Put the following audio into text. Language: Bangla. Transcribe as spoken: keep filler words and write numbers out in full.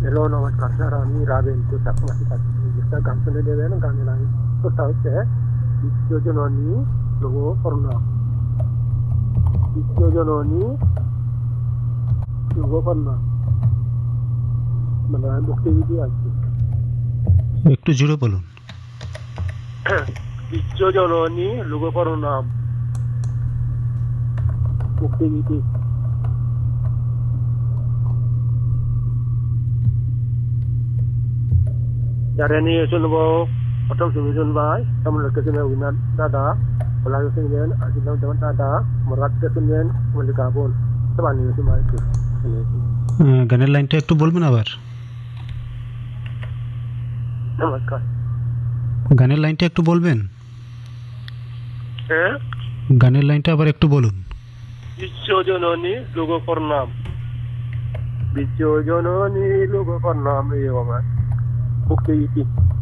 Hello, নমস্কার স্যার, আমি রাবেন তো চাকমাতি কাছে একটা গান শুনে দেবেন। গানের লাইন তোটা হচ্ছে বিশ্বজননী লোক করুণা, বিশ্বজননী লোক করুণা, মানে মুক্তিযুদ্ধ আছে। একটু জোরে বলুন। বিশ্বজননী লোক করুণা মুক্তিযুদ্ধ। যারা নিয়ে শুনবো প্রথম শুনে শুনবাই তেমন শুনে উনার দাদা ওলাকে শুনবেন, আসিলাম যেমন দাদা মোরাদকে শুনবেন, মল্লিকা বোন সবাই নিয়ে শুনবাই। আহ, গানের লাইনটা একটু বলবেন আবার। নমস্কার। গানের লাইনটা একটু বলবেন। হ্যাঁ, গানের লাইনটা আবার একটু বলুন। বিশ্বজননী লোক করুণাম, বিশ্বজননী লোক করুণাম এই আমার মুক্তিযুদ্ধ।